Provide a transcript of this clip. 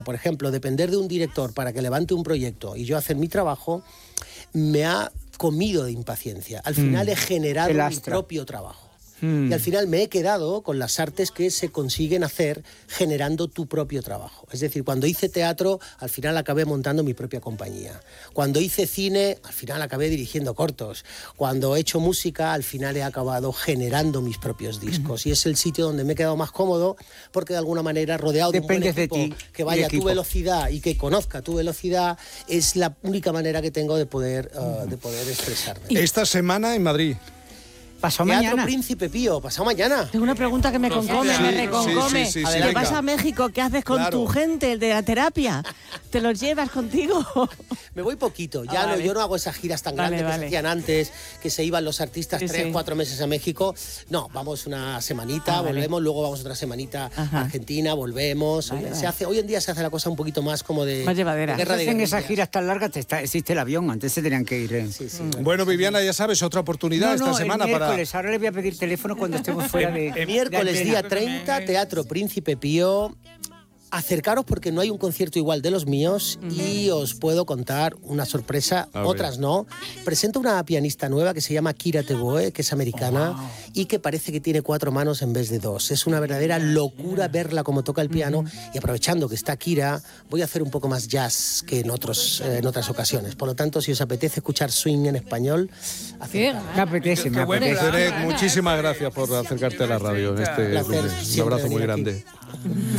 Por ejemplo, depender de un director para que levante un proyecto y yo hacer mi trabajo, me ha comido de impaciencia. Al final he generado mi propio trabajo. Y al final me he quedado con las artes que se consiguen hacer generando tu propio trabajo. Es decir, cuando hice teatro, al final acabé montando mi propia compañía. Cuando hice cine, al final acabé dirigiendo cortos. Cuando he hecho música, al final he acabado generando mis propios discos. Y es el sitio donde me he quedado más cómodo, porque de alguna manera, rodeado de un buen equipo que vaya a tu velocidad y que conozca tu velocidad, es la única manera que tengo de poder expresarme. Esta semana en Madrid. Pasado Teatro mañana. Príncipe Pío, pasado mañana. Tengo una pregunta que me concome, me reconcome. Sí, ¿Te vas a México? ¿Qué haces con tu gente, el de la terapia? ¿Te los llevas contigo? Me voy poquito, ya vale. yo no hago esas giras tan grandes que se hacían antes, que se iban los artistas 3-4 meses a México. No, vamos una semanita, volvemos, luego vamos otra semanita a Argentina, volvemos. Hoy en día se hace la cosa un poquito más como de... Más llevadera. De guerra de En esas giras tan largas existe el avión, antes se tenían que ir. Bueno, Viviana, ya sabes, otra oportunidad esta semana para... Ahora le voy a pedir teléfono cuando estemos fuera de... Miércoles, día 30, Teatro Príncipe Pío. Acercaros porque no hay un concierto igual de los míos y os puedo contar una sorpresa, otras no. Presento una pianista nueva que se llama Kira Teboe, que es americana y que parece que tiene 4 manos en vez de 2. Es una verdadera locura verla como toca el piano y aprovechando que está Kira, voy a hacer un poco más jazz que en otras ocasiones. Por lo tanto, si os apetece escuchar swing en español, me apetece. Muchísimas gracias por acercarte a la radio. Un abrazo muy grande.